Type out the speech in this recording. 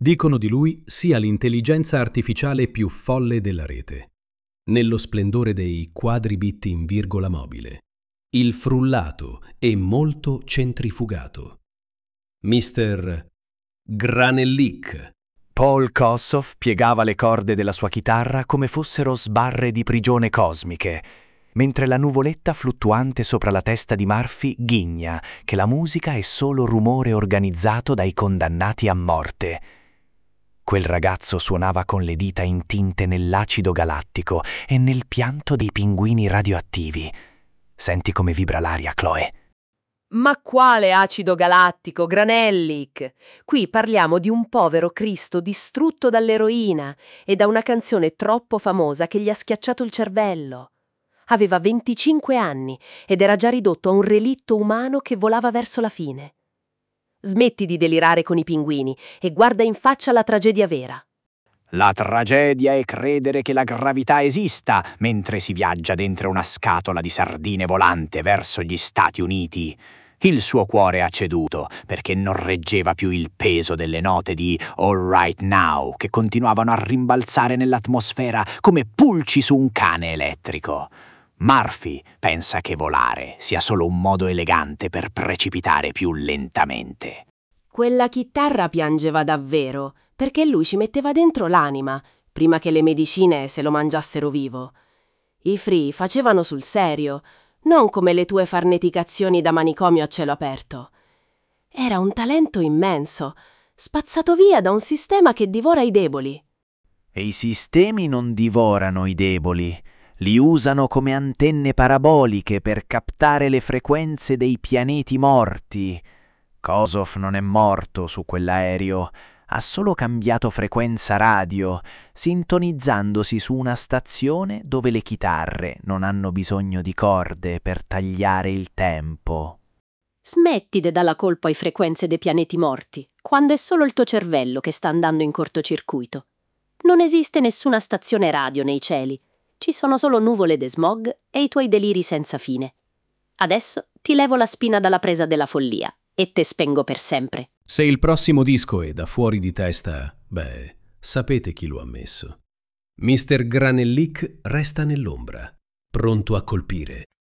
Dicono di lui sia l'intelligenza artificiale più folle della rete. Nello splendore dei quadribit in virgola mobile. Il frullato e molto centrifugato. Mr. Granellic. Paul Kossoff piegava le corde della sua chitarra come fossero sbarre di prigione cosmiche, mentre la nuvoletta fluttuante sopra la testa di Murphy ghigna che la musica è solo rumore organizzato dai condannati a morte. Quel ragazzo suonava con le dita intinte nell'acido galattico e nel pianto dei pinguini radioattivi. Senti come vibra l'aria, Chloe. Ma quale acido galattico, Granellic? Qui parliamo di un povero Cristo distrutto dall'eroina e da una canzone troppo famosa che gli ha schiacciato il cervello. Aveva 25 anni ed era già ridotto a un relitto umano che volava verso la fine. Smetti di delirare con i pinguini e guarda in faccia la tragedia vera. La tragedia è credere che la gravità esista mentre si viaggia dentro una scatola di sardine volante verso gli Stati Uniti. Il suo cuore ha ceduto perché non reggeva più il peso delle note di All Right Now che continuavano a rimbalzare nell'atmosfera come pulci su un cane elettrico. Murphy pensa che volare sia solo un modo elegante per precipitare più lentamente. Quella chitarra piangeva davvero, perché lui ci metteva dentro l'anima, prima che le medicine se lo mangiassero vivo. I Free facevano sul serio, non come le tue farneticazioni da manicomio a cielo aperto. Era un talento immenso, spazzato via da un sistema che divora i deboli. E i sistemi non divorano i deboli. Li usano come antenne paraboliche per captare le frequenze dei pianeti morti. Kossoff non è morto su quell'aereo, ha solo cambiato frequenza radio, sintonizzandosi su una stazione dove le chitarre non hanno bisogno di corde per tagliare il tempo. Smetti di dare la colpa ai frequenze dei pianeti morti, quando è solo il tuo cervello che sta andando in cortocircuito. Non esiste nessuna stazione radio nei cieli. Ci sono solo nuvole de smog e i tuoi deliri senza fine. Adesso ti levo la spina dalla presa della follia e te spengo per sempre. Se il prossimo disco è da fuori di testa, sapete chi lo ha messo. Mr. Granellic resta nell'ombra, pronto a colpire.